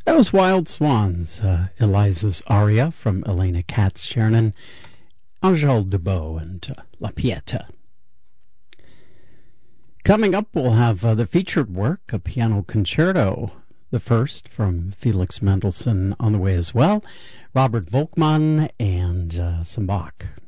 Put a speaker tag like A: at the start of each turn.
A: That was Wild Swans, Eliza's aria from Elena Katz-Chernin, Angèle Debout, and La Pieta. Coming up, we'll have the featured work, a piano concerto, the first from Felix Mendelssohn on the way as well, Robert Volkmann, and some Bach.